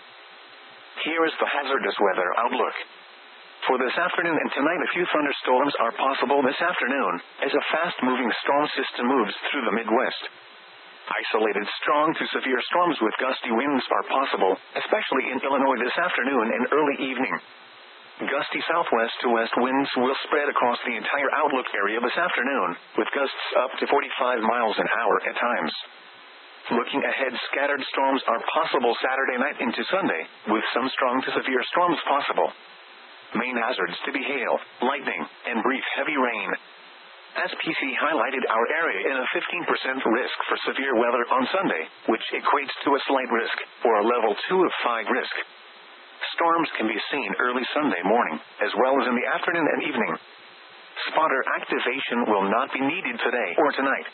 Here is the hazardous weather outlook. For this afternoon and tonight, a few thunderstorms are possible this afternoon, as a fast-moving storm system moves through the Midwest. Isolated strong to severe storms with gusty winds are possible, especially in Illinois this afternoon and early evening. Gusty southwest to west winds will spread across the entire outlook area this afternoon, with gusts up to forty-five miles an hour at times. Looking ahead, scattered storms are possible Saturday night into Sunday, with some strong to severe storms possible. Main hazards to be hail, lightning, and brief heavy rain. S P C highlighted our area in a fifteen percent risk for severe weather on Sunday, which equates to a slight risk, or a level two of five risk. Storms can be seen early Sunday morning, as well as in the afternoon and evening. Spotter activation will not be needed today or tonight.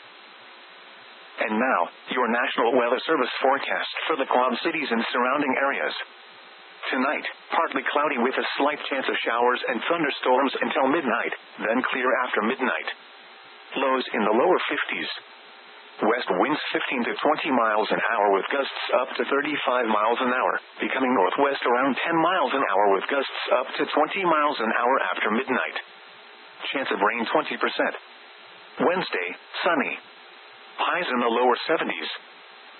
And now, your National Weather Service forecast for the Quad Cities and surrounding areas. Tonight, partly cloudy with a slight chance of showers and thunderstorms until midnight, then clear after midnight. Lows in the lower fifties. West winds fifteen to twenty miles an hour with gusts up to thirty-five miles an hour, becoming northwest around ten miles an hour with gusts up to twenty miles an hour after midnight. Chance of rain twenty percent. Wednesday, sunny. Highs in the lower seventies.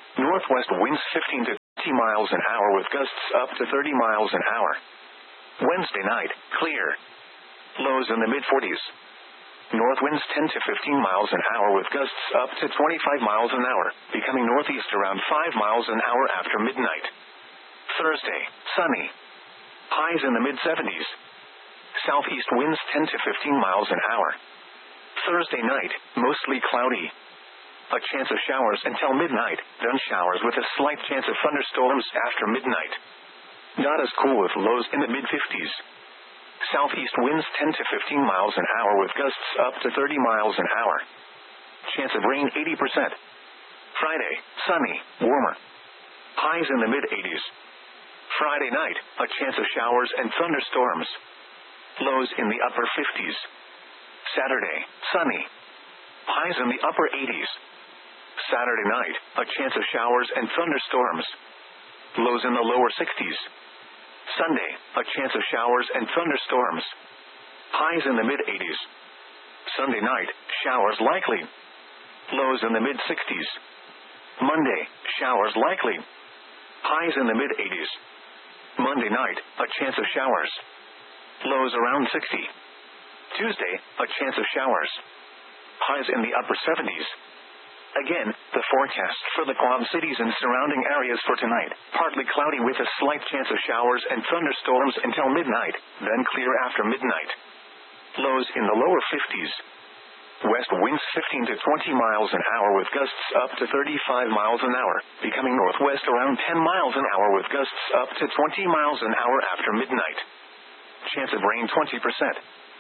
Northwest winds fifteen to twenty miles an hour with gusts up to thirty miles an hour. Wednesday night, clear. Lows in the mid forties. North winds ten to fifteen miles an hour with gusts up to twenty-five miles an hour, becoming northeast around five miles an hour after midnight. Thursday, sunny. Highs in the mid seventies. Southeast winds ten to fifteen miles an hour. Thursday night, mostly cloudy. A chance of showers until midnight, then showers with a slight chance of thunderstorms after midnight. Not as cool with lows in the mid fifties. Southeast winds ten to fifteen miles an hour with gusts up to thirty miles an hour. Chance of rain eighty percent. Friday, sunny, warmer. Highs in the mid eighties. Friday night, a chance of showers and thunderstorms. Lows in the upper fifties. Saturday, sunny. Highs in the upper eighties. Saturday night, a chance of showers and thunderstorms. Lows in the lower sixties. Sunday, a chance of showers and thunderstorms. Highs in the mid eighties. Sunday night, showers likely. Lows in the mid sixties. Monday, showers likely. Highs in the mid eighties. Monday night, a chance of showers. Lows around sixty. Tuesday, a chance of showers. Highs in the upper seventies. Again, the forecast for the Quad Cities and surrounding areas for tonight. Partly cloudy with a slight chance of showers and thunderstorms until midnight, then clear after midnight. Lows in the lower fifties. West winds fifteen to twenty miles an hour with gusts up to thirty-five miles an hour, becoming northwest around ten miles an hour with gusts up to twenty miles an hour after midnight. Chance of rain twenty percent.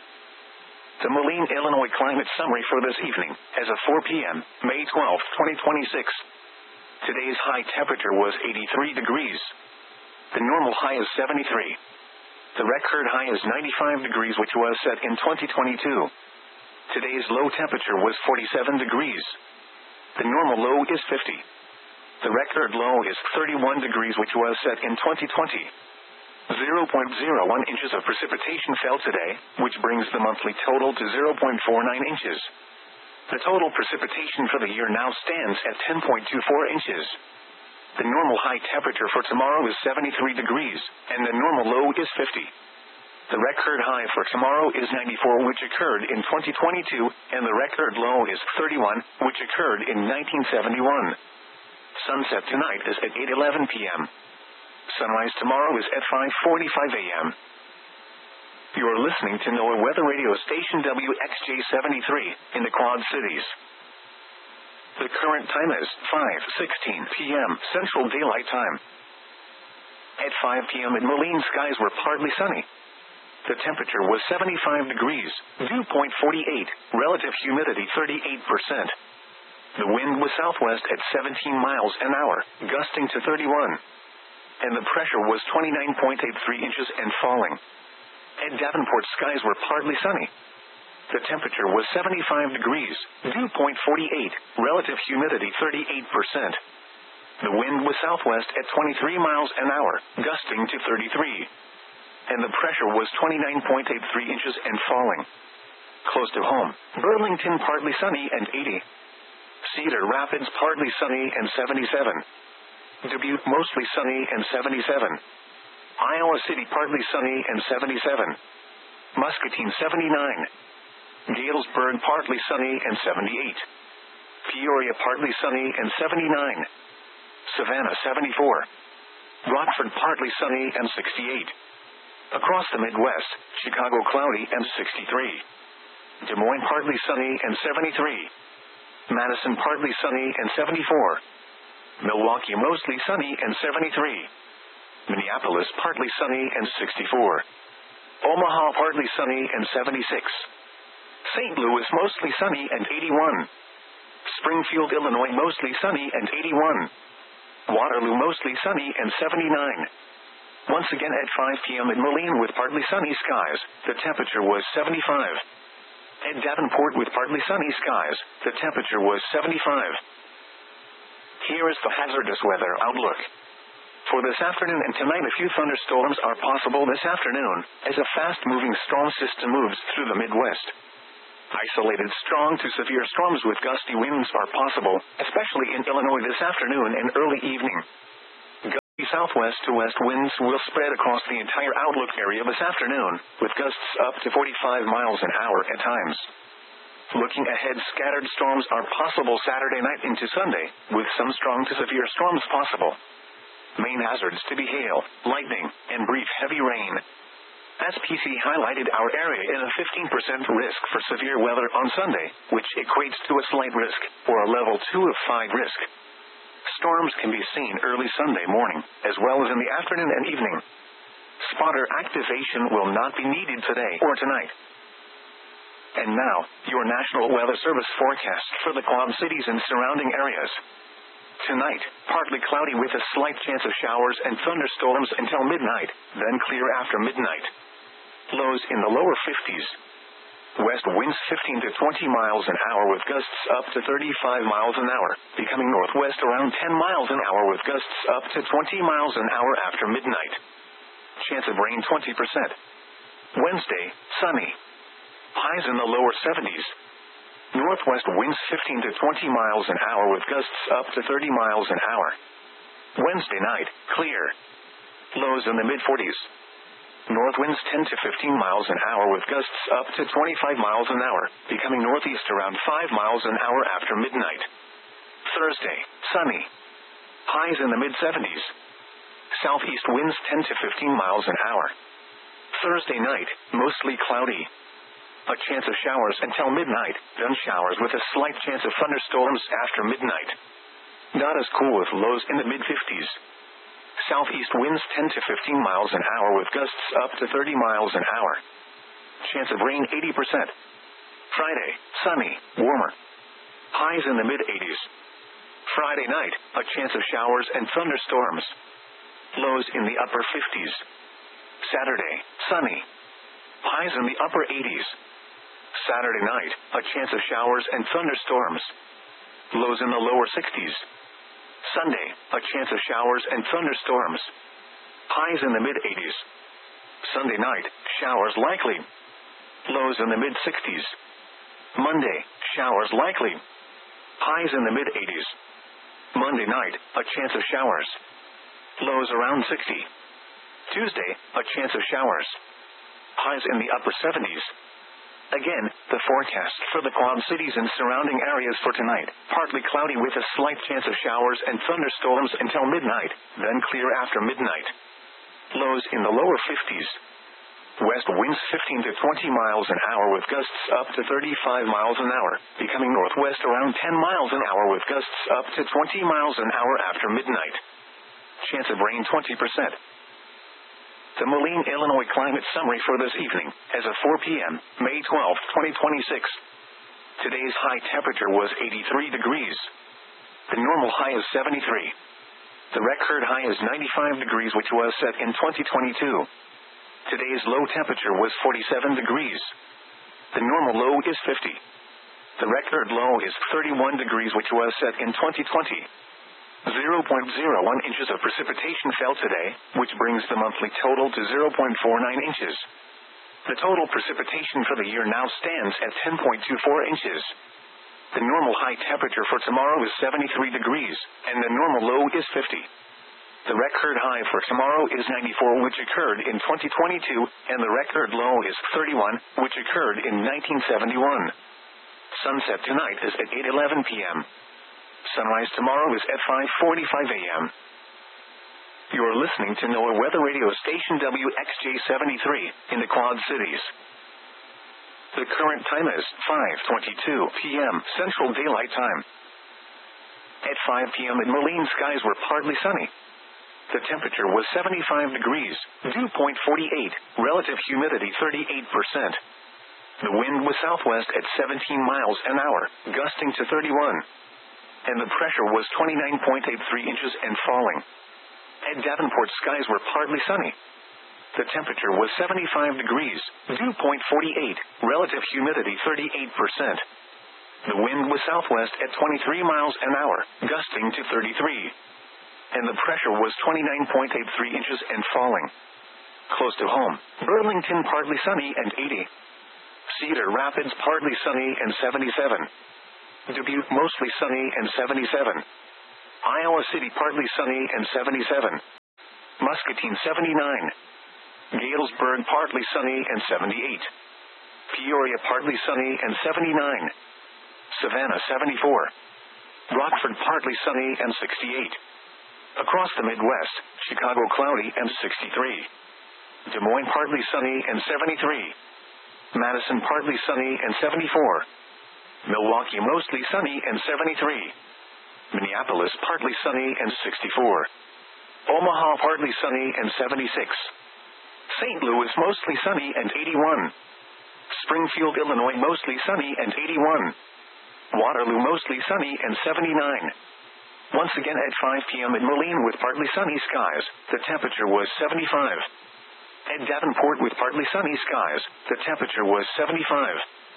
The Moline, Illinois climate summary for this evening, as of four p.m., May twelfth, twenty twenty-six. Today's high temperature was eighty-three degrees. The normal high is seventy-three. The record high is ninety-five degrees, which was set in twenty twenty-two. Today's low temperature was forty-seven degrees. The normal low is fifty. The record low is thirty-one degrees, which was set in twenty twenty. zero point zero one inches of precipitation fell today, which brings the monthly total to zero point four nine inches. The total precipitation for the year now stands at ten point two four inches. The normal high temperature for tomorrow is seventy-three degrees, and the normal low is fifty. The record high for tomorrow is ninety-four, which occurred in twenty twenty-two, and the record low is thirty-one, which occurred in nineteen seventy-one. Sunset tonight is at eight eleven p.m. Sunrise tomorrow is at five forty-five a.m. You are listening to NOAA Weather Radio Station W X J seventy-three in the Quad Cities. The current time is five sixteen p.m. Central Daylight Time. At five p.m. in Moline, skies were partly sunny. The temperature was seventy-five degrees, dew point forty-eight, relative humidity thirty-eight percent. The wind was southwest at seventeen miles an hour, gusting to thirty-one. And the pressure was twenty-nine point eight three inches and falling. At Davenport, skies were partly sunny. The temperature was seventy-five degrees, dew point forty-eight, relative humidity thirty-eight percent. The wind was southwest at twenty-three miles an hour, gusting to thirty-three. And the pressure was twenty-nine point eight three inches and falling. Close to home, Burlington partly sunny and eighty. Cedar Rapids partly sunny and seventy-seven. Dubuque mostly sunny and seventy-seven. Iowa City partly sunny and seventy-seven. Muscatine seventy-nine. Galesburg partly sunny and seventy-eight. Peoria partly sunny and seventy-nine. Savannah seventy-four. Rockford partly sunny and sixty-eight. Across the Midwest, Chicago cloudy and sixty-three. Des Moines partly sunny and seventy-three. Madison partly sunny and seventy-four. Milwaukee mostly sunny and seventy-three. Minneapolis partly sunny and sixty-four. Omaha partly sunny and seventy-six. Saint Louis mostly sunny and eighty-one. Springfield, Illinois mostly sunny and eighty-one. Waterloo mostly sunny and seventy-nine. Once again at five p.m. in Moline with partly sunny skies, the temperature was seventy-five. At Davenport with partly sunny skies, the temperature was seventy-five. Here is the hazardous weather outlook. For this afternoon and tonight, a few thunderstorms are possible this afternoon, as a fast-moving storm system moves through the Midwest. Isolated strong to severe storms with gusty winds are possible, especially in Illinois this afternoon and early evening. Gusty southwest to west winds will spread across the entire outlook area this afternoon, with gusts up to forty-five miles an hour at times. Looking ahead, scattered storms are possible Saturday night into Sunday, with some strong to severe storms possible. Main hazards to be hail, lightning, and brief heavy rain. S P C highlighted our area in a fifteen percent risk for severe weather on Sunday, which equates to a slight risk, or a level two of five risk. Storms can be seen early Sunday morning, as well as in the afternoon and evening. Spotter activation will not be needed today or tonight. And now, your National Weather Service forecast for the Quad Cities and surrounding areas. Tonight, partly cloudy with a slight chance of showers and thunderstorms until midnight, then clear after midnight. Lows in the lower fifties. West winds fifteen to twenty miles an hour with gusts up to thirty-five miles an hour, becoming northwest around ten miles an hour with gusts up to twenty miles an hour after midnight. Chance of rain twenty percent. Wednesday, sunny. Highs in the lower seventies. Northwest winds fifteen to twenty miles an hour with gusts up to thirty miles an hour. Wednesday night, clear. Lows in the mid forties. North winds ten to fifteen miles an hour with gusts up to twenty-five miles an hour, becoming northeast around five miles an hour after midnight. Thursday, sunny. Highs in the mid seventies. Southeast winds ten to fifteen miles an hour. Thursday night, mostly cloudy. A chance of showers until midnight, then showers with a slight chance of thunderstorms after midnight. Not as cool with lows in the mid fifties. Southeast winds ten to fifteen miles an hour with gusts up to thirty miles an hour. Chance of rain eighty percent. Friday, sunny, warmer. Highs in the mid eighties. Friday night, a chance of showers and thunderstorms. Lows in the upper fifties. Saturday, sunny. Highs in the upper eighties. Saturday night, a chance of showers and thunderstorms. Lows in the lower sixties. Sunday, a chance of showers and thunderstorms. Highs in the mid eighties. Sunday night, showers likely. Lows in the mid sixties. Monday, showers likely. Highs in the mid eighties. Monday night, a chance of showers. Lows around sixty. Tuesday, a chance of showers. Highs in the upper seventies. Again, the forecast for the Quad Cities and surrounding areas for tonight. Partly cloudy with a slight chance of showers and thunderstorms until midnight, then clear after midnight. Lows in the lower fifties. West winds fifteen to twenty miles an hour with gusts up to thirty-five miles an hour, becoming northwest around ten miles an hour with gusts up to twenty miles an hour after midnight. Chance of rain twenty percent. The Moline, Illinois climate summary for this evening, as of four p.m., May twelfth, twenty twenty-six. Today's high temperature was eighty-three degrees. The normal high is seventy-three. The record high is ninety-five degrees, which was set in twenty twenty-two. Today's low temperature was forty-seven degrees. The normal low is fifty. The record low is thirty-one degrees, which was set in twenty twenty. zero point zero one inches of precipitation fell today, which brings the monthly total to zero point four nine inches. The total precipitation for the year now stands at ten point two four inches. The normal high temperature for tomorrow is seventy-three degrees, and the normal low is fifty. The record high for tomorrow is ninety-four, which occurred in twenty twenty-two, and the record low is thirty-one, which occurred in nineteen seventy-one. Sunset tonight is at eight eleven p.m. Sunrise tomorrow is at five forty-five a.m. You're listening to NOAA Weather Radio Station W X J seventy-three in the Quad Cities. The current time is five twenty-two p.m. Central Daylight Time. At five p.m. in Moline, skies were partly sunny. The temperature was seventy-five degrees, dew point forty-eight, relative humidity thirty-eight percent. The wind was southwest at seventeen miles an hour, gusting to thirty-one. And the pressure was twenty-nine point eight three inches and falling. At Davenport, skies were partly sunny. The temperature was seventy-five degrees, dew point forty-eight, relative humidity thirty-eight percent. The wind was southwest at twenty-three miles an hour, gusting to thirty-three. And the pressure was twenty-nine point eight three inches and falling. Close to home, Burlington partly sunny and eighty. Cedar Rapids partly sunny and seventy-seven. Dubuque mostly sunny and seventy-seven. Iowa City partly sunny and seventy-seven. Muscatine seventy-nine. Galesburg partly sunny and seventy-eight. Peoria partly sunny and seventy-nine. Savannah seventy-four. Rockford partly sunny and sixty-eight. Across the Midwest, Chicago cloudy and sixty-three. Des Moines partly sunny and seventy-three. Madison partly sunny and seventy-four. Milwaukee mostly sunny and seventy-three. Minneapolis partly sunny and sixty-four. Omaha partly sunny and seventy-six. Saint Louis mostly sunny and eighty-one. Springfield, Illinois mostly sunny and eighty-one. Waterloo mostly sunny and seventy-nine. Once again at five p.m. in Moline with partly sunny skies, the temperature was seventy-five. At Davenport with partly sunny skies, the temperature was seventy-five.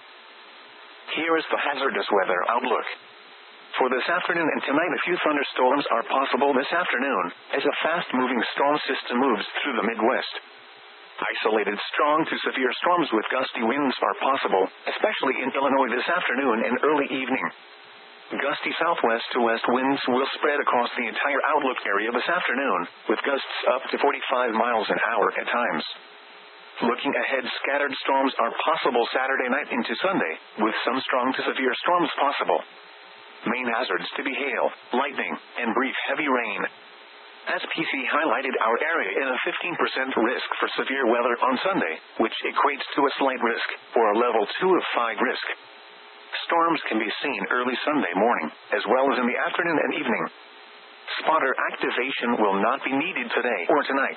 Here is the hazardous weather outlook. For this afternoon and tonight, a few thunderstorms are possible this afternoon, as a fast-moving storm system moves through the Midwest. Isolated strong to severe storms with gusty winds are possible, especially in Illinois this afternoon and early evening. Gusty southwest to west winds will spread across the entire outlook area this afternoon, with gusts up to forty-five miles an hour at times. Looking ahead, scattered storms are possible Saturday night into Sunday, with some strong to severe storms possible. Main hazards to be hail, lightning, and brief heavy rain. S P C highlighted our area in a fifteen percent risk for severe weather on Sunday, which equates to a slight risk, or a level two of five risk. Storms can be seen early Sunday morning, as well as in the afternoon and evening. Spotter activation will not be needed today or tonight.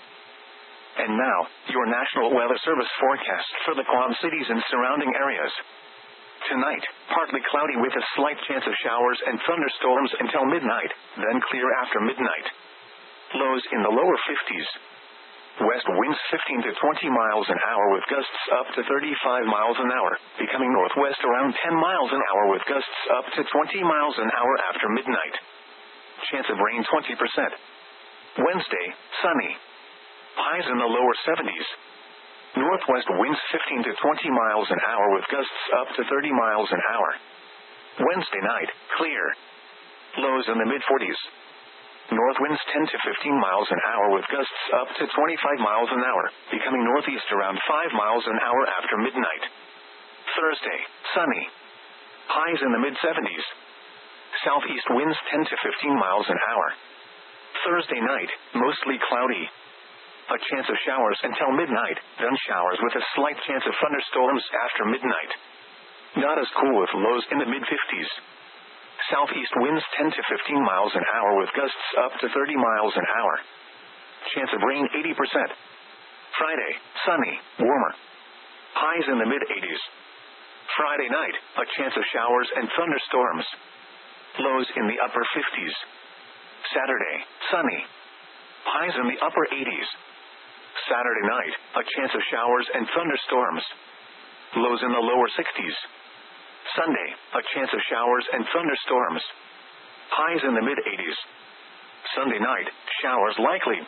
And now, your National Weather Service forecast for the Quad Cities and surrounding areas. Tonight, partly cloudy with a slight chance of showers and thunderstorms until midnight, then clear after midnight. Lows in the lower fifties. West winds fifteen to twenty miles an hour with gusts up to thirty-five miles an hour, becoming northwest around ten miles an hour with gusts up to twenty miles an hour after midnight. Chance of rain twenty percent. Wednesday, sunny. Highs in the lower seventies. Northwest winds fifteen to twenty miles an hour with gusts up to thirty miles an hour. Wednesday night, clear. Lows in the mid forties. North winds ten to fifteen miles an hour with gusts up to twenty-five miles an hour, becoming northeast around five miles an hour after midnight. Thursday, sunny. Highs in the mid seventies. Southeast winds ten to fifteen miles an hour. Thursday night, mostly cloudy. A chance of showers until midnight, then showers with a slight chance of thunderstorms after midnight. Not as cool with lows in the mid fifties. Southeast winds ten to fifteen miles an hour with gusts up to thirty miles an hour. Chance of rain eighty percent. Friday, sunny, warmer. Highs in the mid eighties. Friday night, a chance of showers and thunderstorms. Lows in the upper fifties. Saturday, sunny. Highs in the upper eighties. Saturday night, a chance of showers and thunderstorms. Lows in the lower sixties. Sunday, a chance of showers and thunderstorms. Highs in the mid eighties. Sunday night, showers likely.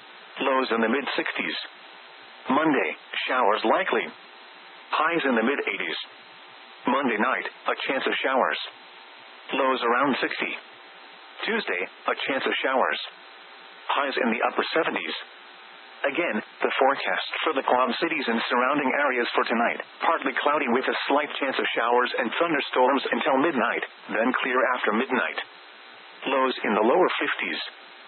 Lows in the mid sixties. Monday, showers likely. Highs in the mid eighties. Monday night, a chance of showers. Lows around sixty. Tuesday, a chance of showers. Highs in the upper seventies. Again, the forecast for the Quad Cities and surrounding areas for tonight. Partly cloudy with a slight chance of showers and thunderstorms until midnight, then clear after midnight. Lows in the lower fifties.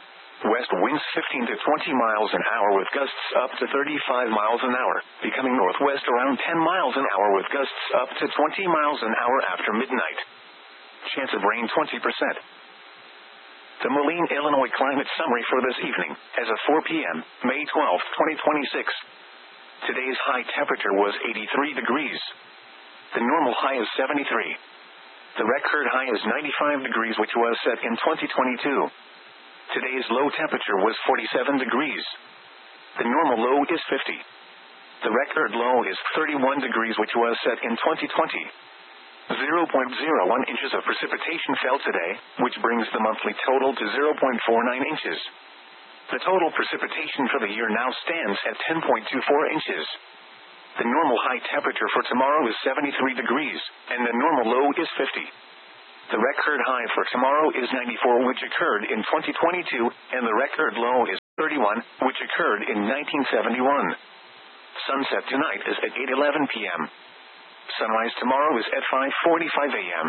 West winds fifteen to twenty miles an hour with gusts up to thirty-five miles an hour, becoming northwest around ten miles an hour with gusts up to twenty miles an hour after midnight. Chance of rain twenty percent. The Moline, Illinois climate summary for this evening, as of four p.m., May twelfth, twenty twenty-six. Today's high temperature was eighty-three degrees. The normal high is seventy-three. The record high is ninety-five degrees, which was set in twenty twenty-two. Today's low temperature was forty-seven degrees. The normal low is fifty. The record low is thirty-one degrees, which was set in twenty twenty. zero point zero one inches of precipitation fell today, which brings the monthly total to zero point four nine inches. The total precipitation for the year now stands at ten point two four inches. The normal high temperature for tomorrow is seventy-three degrees, and the normal low is fifty. The record high for tomorrow is ninety-four, which occurred in twenty twenty-two, and the record low is thirty-one, which occurred in nineteen seventy-one. Sunset tonight is at eight eleven p.m. Sunrise tomorrow is at five forty-five a.m.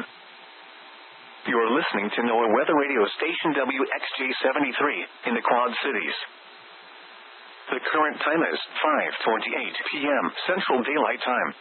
You're listening to NOAA Weather Radio Station W X J seventy-three in the Quad Cities. The current time is five twenty-eight p.m. Central Daylight Time.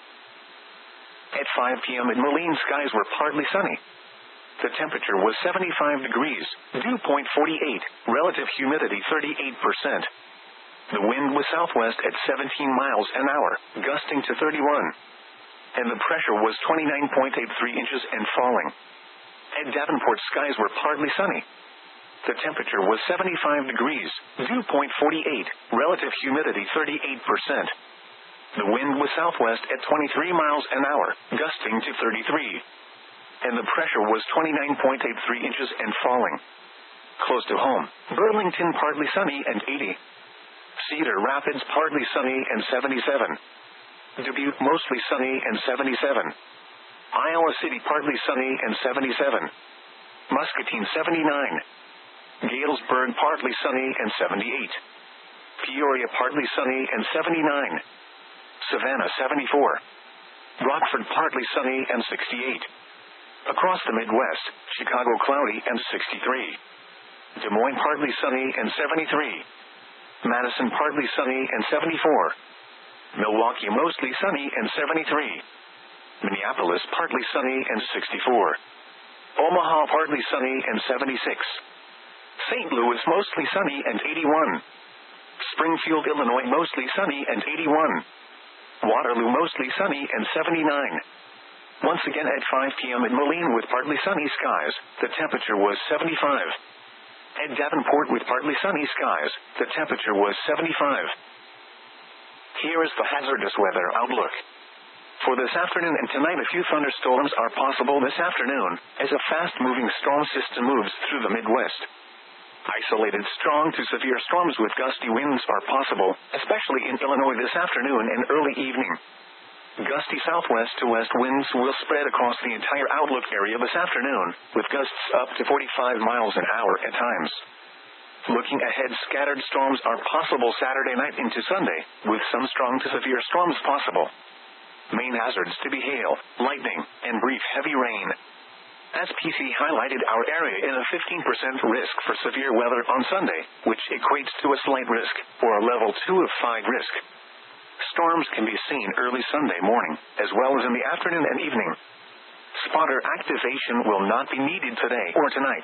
At five p.m. in Moline, skies were partly sunny. The temperature was seventy-five degrees, dew point forty-eight, relative humidity thirty-eight percent. The wind was southwest at seventeen miles an hour, gusting to thirty-one. And the pressure was twenty-nine point eight three inches and falling. At Davenport, skies were partly sunny. The temperature was seventy-five degrees, dew point forty-eight, relative humidity thirty-eight percent. The wind was southwest at twenty-three miles an hour, gusting to thirty-three. And the pressure was twenty-nine point eight three inches and falling. Close to home, Burlington partly sunny and eighty. Cedar Rapids partly sunny and seventy-seven. Dubuque mostly sunny and seventy-seven. Iowa City partly sunny and seventy-seven. Muscatine seventy-nine. Galesburg partly sunny and seventy-eight. Peoria partly sunny and seventy-nine. Savannah seventy-four. Rockford partly sunny and sixty-eight. Across the Midwest, Chicago cloudy and sixty-three. Des Moines partly sunny and seventy-three. Madison partly sunny and seventy-four. Milwaukee mostly sunny and seventy-three. Minneapolis partly sunny and sixty-four. Omaha partly sunny and seventy-six. Saint Louis mostly sunny and eighty-one. Springfield, Illinois mostly sunny and eighty-one. Waterloo mostly sunny and seventy-nine. Once again at five p.m. in Moline with partly sunny skies, the temperature was seventy-five. At Davenport with partly sunny skies, the temperature was seventy-five. Here is the hazardous weather outlook. For this afternoon and tonight, a few thunderstorms are possible this afternoon, as a fast-moving storm system moves through the Midwest. Isolated strong to severe storms with gusty winds are possible, especially in Illinois this afternoon and early evening. Gusty southwest to west winds will spread across the entire outlook area this afternoon, with gusts up to forty-five miles an hour at times. Looking ahead, scattered storms are possible Saturday night into Sunday, with some strong to severe storms possible. Main hazards to be hail, lightning, and brief heavy rain. S P C highlighted our area in a fifteen percent risk for severe weather on Sunday, which equates to a slight risk, or a level two of five risk. Storms can be seen early Sunday morning, as well as in the afternoon and evening. Spotter activation will not be needed today or tonight.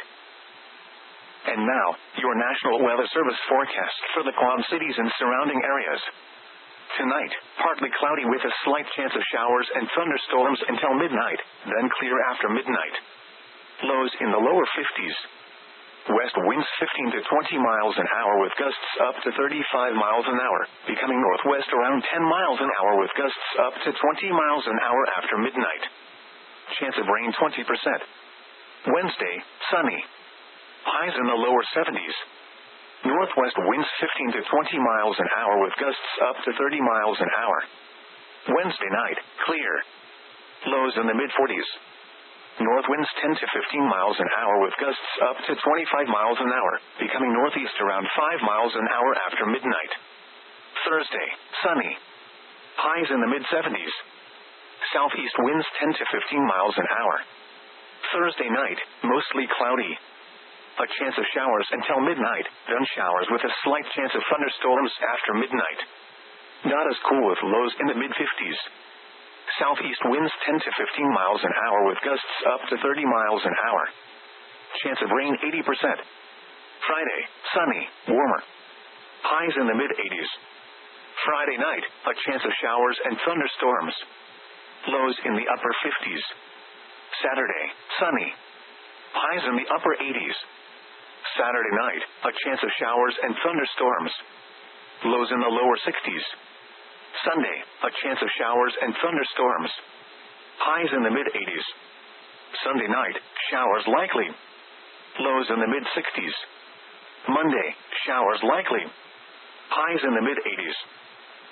And now, your National Weather Service forecast for the Quad Cities and surrounding areas. Tonight, partly cloudy with a slight chance of showers and thunderstorms until midnight, then clear after midnight. Lows in the lower fifties. West winds fifteen to twenty miles an hour with gusts up to thirty-five miles an hour, becoming northwest around ten miles an hour with gusts up to twenty miles an hour after midnight. Chance of rain twenty percent. Wednesday, sunny. Highs in the lower seventies. Northwest winds fifteen to twenty miles an hour with gusts up to thirty miles an hour. Wednesday night, clear. Lows in the mid forties. North winds ten to fifteen miles an hour with gusts up to twenty-five miles an hour, becoming northeast around five miles an hour after midnight. Thursday, sunny. Highs in the mid seventies. Southeast winds ten to fifteen miles an hour. Thursday night, mostly cloudy. A chance of showers until midnight, then showers with a slight chance of thunderstorms after midnight. Not as cool with lows in the mid fifties. Southeast winds ten to fifteen miles an hour with gusts up to thirty miles an hour. Chance of rain eighty percent. Friday, sunny, warmer. Highs in the mid eighties. Friday night, a chance of showers and thunderstorms. Lows in the upper fifties. Saturday, sunny. Highs in the upper eighties. Saturday night, a chance of showers and thunderstorms. Lows in the lower sixties. Sunday, a chance of showers and thunderstorms. Highs in the mid eighties. Sunday night, showers likely. Lows in the mid sixties. Monday, showers likely. Highs in the mid eighties.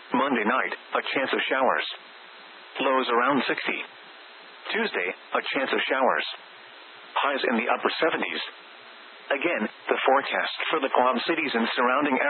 Monday night, a chance of showers. Lows around sixty. Tuesday, a chance of showers. Highs in the upper seventies. Again, the forecast for the Quad Cities and surrounding areas.